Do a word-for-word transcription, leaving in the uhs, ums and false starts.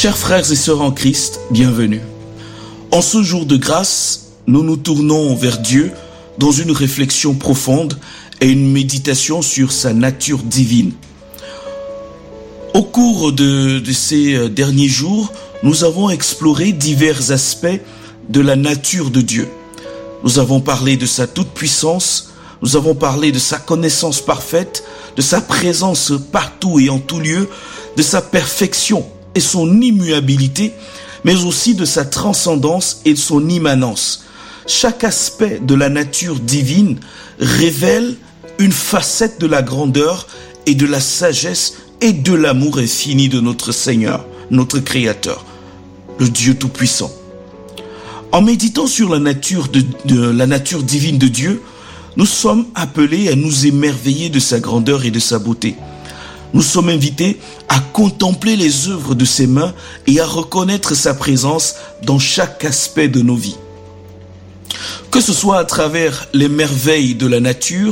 Chers frères et sœurs en Christ, bienvenue. En ce jour de grâce, nous nous tournons vers Dieu dans une réflexion profonde et une méditation sur sa nature divine. Au cours de, de ces derniers jours, nous avons exploré divers aspects de la nature de Dieu. Nous avons parlé de sa toute-puissance, nous avons parlé de sa connaissance parfaite, de sa présence partout et en tout lieu, de sa perfection et son immuabilité, mais aussi de sa transcendance et de son immanence. Chaque aspect de la nature divine révèle une facette de la grandeur et de la sagesse et de l'amour infini de notre Seigneur, notre Créateur, le Dieu Tout-Puissant. En méditant sur la nature, de, de, la nature divine de Dieu, nous sommes appelés à nous émerveiller de sa grandeur et de sa beauté. Nous sommes invités à contempler les œuvres de ses mains et à reconnaître sa présence dans chaque aspect de nos vies. Que ce soit à travers les merveilles de la nature,